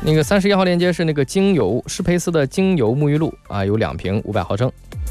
那个31号链接是那个精油施培斯的精油沐浴露啊，有2瓶500毫升。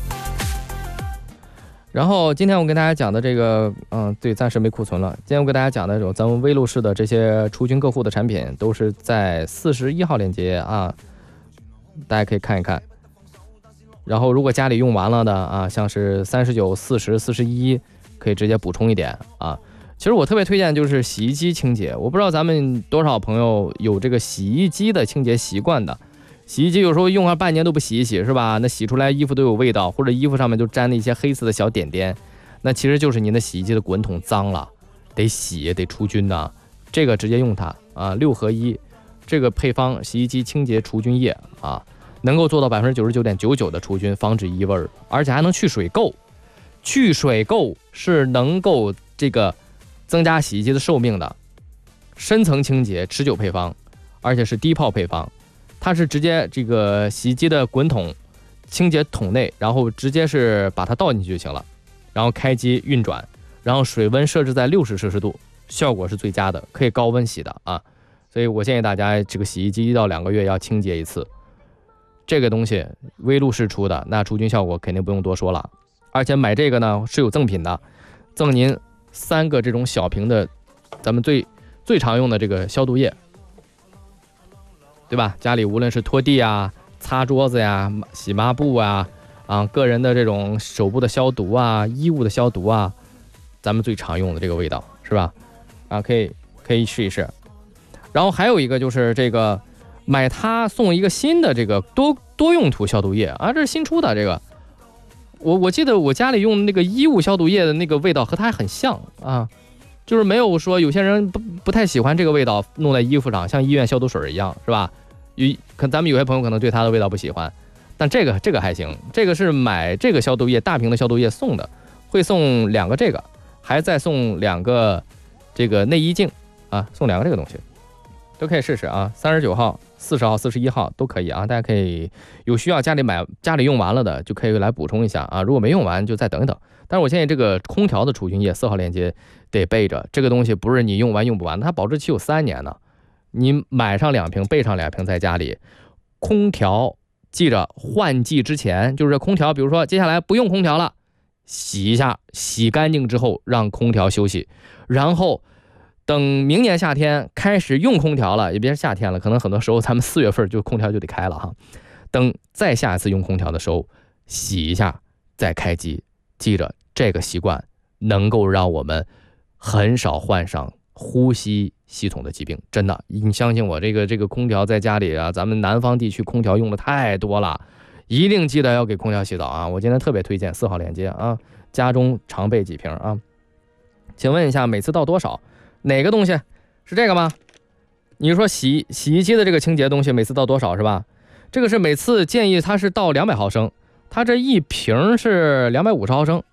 然后今天我跟大家讲的这个，对，暂时没库存了。今天我跟大家讲的这种咱们威露士的这些除菌各护的产品，都是在41号链接啊，大家可以看一看。然后如果家里用完了的啊，像是39、40、41，可以直接补充一点啊。其实我特别推荐就是洗衣机清洁，我不知道咱们多少朋友有这个洗衣机的清洁习惯的。洗衣机有时候用上半年都不洗一洗是吧？那洗出来衣服都有味道，或者衣服上面就沾了一些黑色的小点点，那其实就是您的洗衣机的滚筒脏了，得洗得除菌的。这个直接用它啊，6合1，这个配方洗衣机清洁除菌液啊，能够做到99.99%的除菌，防止异味，而且还能去水垢。去水垢是能够这个增加洗衣机的寿命的，深层清洁持久配方，而且是低泡配方。它是直接这个洗衣机的滚筒清洁桶内，然后直接是把它倒进去就行了，然后开机运转，然后水温设置在60摄氏度，效果是最佳的，可以高温洗的啊。所以我建议大家这个洗衣机1到2个月要清洁一次。这个东西威露士出的，那除菌效果肯定不用多说了。而且买这个呢是有赠品的，赠您3个这种小瓶的咱们最常用的这个消毒液，对吧？家里无论是拖地啊、擦桌子呀、洗抹布啊，个人的这种手部的消毒啊、衣物的消毒啊，咱们最常用的这个味道是吧？可以试一试。然后还有一个就是这个买它送一个新的这个多用途消毒液啊，这是新出的这个。我记得我家里用那个衣物消毒液的那个味道和它还很像啊，就是没有说有些人不太喜欢这个味道弄在衣服上，像医院消毒水一样是吧？咱们有些朋友可能对它的味道不喜欢，但这个还行，这个是买这个消毒液大瓶的消毒液送的，会送2个这个，还再送2个这个内衣镜啊，送2个这个东西，都可以试试啊。39号、40号、41号都可以啊，大家可以有需要家里用完了的就可以来补充一下啊，如果没用完就再等等。但是我建议这个空调的除菌液4号链接得备着，这个东西不是你用完用不完，它保质期有3年呢。你买上2瓶，备上2瓶在家里。空调记着换季之前，就是空调，比如说接下来不用空调了，洗一下，洗干净之后让空调休息，然后等明年夏天开始用空调了，也别是夏天了，可能很多时候咱们4月份就空调就得开了哈。等再下一次用空调的时候，洗一下再开机。记着这个习惯能够让我们很少患上呼吸系统的疾病，真的，你相信我，这个空调在家里啊，咱们南方地区空调用的太多了，一定记得要给空调洗澡啊！我今天特别推荐4号链接啊，家中常备几瓶啊。请问一下，每次倒多少？哪个东西是这个吗？你说洗衣机的这个清洁东西每次倒多少是吧？这个是每次建议它是倒200毫升，它这一瓶是250毫升。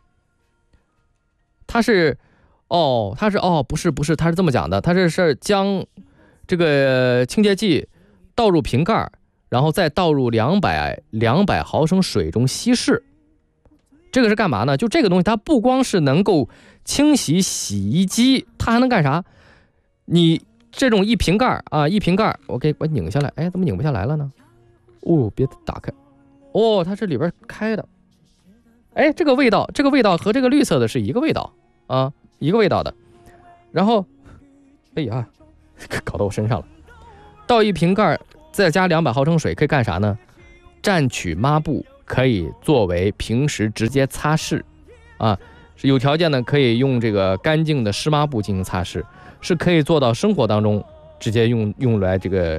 不是，它是这么讲的，它是将这个清洁剂倒入瓶盖，然后再倒入200毫升水中稀释。这个是干嘛呢？就这个东西它不光是能够清洗洗衣机，它还能干啥？你这种一瓶盖啊，我拧下来，哎，怎么拧不下来了呢？别打开，它是里边开的。哎，这个味道和这个绿色的是一个味道啊，一个味道的。然后哎呀，搞到我身上了。倒一瓶盖，再加200毫升水，可以干啥呢？蘸取抹布，可以作为平时直接擦拭啊。有条件呢，可以用这个干净的湿抹布进行擦拭，是可以做到生活当中直接用来这个